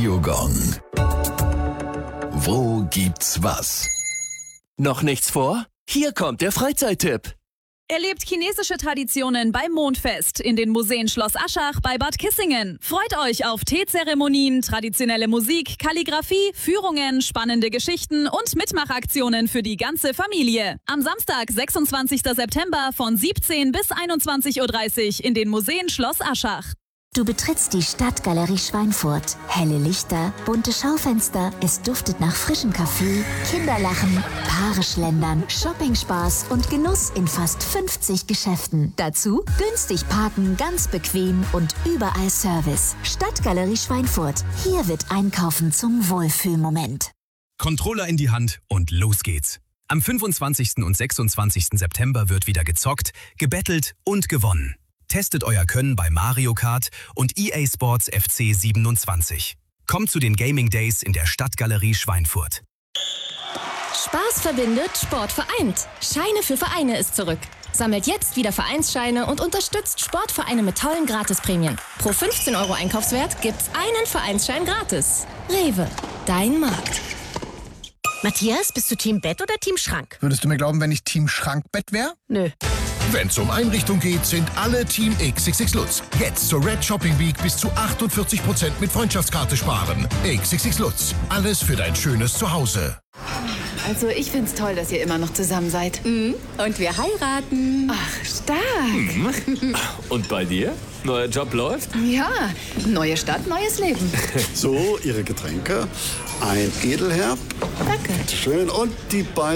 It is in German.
Radiogong. Wo gibt's was? Noch nichts vor? Hier kommt der Freizeittipp. Erlebt chinesische Traditionen beim Mondfest in den Museen Schloss Aschach bei Bad Kissingen. Freut euch auf Teezeremonien, traditionelle Musik, Kalligrafie, Führungen, spannende Geschichten und Mitmachaktionen für die ganze Familie. Am Samstag, 26. September von 17 bis 21:30 Uhr in den Museen Schloss Aschach. Du betrittst die Stadtgalerie Schweinfurt. Helle Lichter, bunte Schaufenster, es duftet nach frischem Kaffee, Kinderlachen, Paare schlendern, Shoppingspaß und Genuss in fast 50 Geschäften. Dazu günstig parken, ganz bequem und überall Service. Stadtgalerie Schweinfurt. Hier wird Einkaufen zum Wohlfühlmoment. Controller in die Hand und los geht's. Am 25. und 26. September wird wieder gezockt, gebettelt und gewonnen. Testet euer Können bei Mario Kart und EA Sports FC 27. Kommt zu den Gaming Days in der Stadtgalerie Schweinfurt. Spaß verbindet, Sport vereint. Scheine für Vereine ist zurück. Sammelt jetzt wieder Vereinsscheine und unterstützt Sportvereine mit tollen Gratisprämien. Pro 15 € Einkaufswert gibt's einen Vereinsschein gratis. Rewe, dein Markt. Matthias, bist du Team Bett oder Team Schrank? Würdest du mir glauben, wenn ich Team Schrankbett wäre? Nö. Wenn es um Einrichtung geht, sind alle Team XXX Lutz. Jetzt zur Red Shopping Week bis zu 48% mit Freundschaftskarte sparen. XXX Lutz. Alles für dein schönes Zuhause. Also ich find's toll, dass ihr immer noch zusammen seid. Mhm. Und wir heiraten. Ach, stark. Und bei dir? Neuer Job läuft? Ja, neue Stadt, neues Leben. So, Ihre Getränke. Ein Edelherb. Danke. Schön. Und die beiden.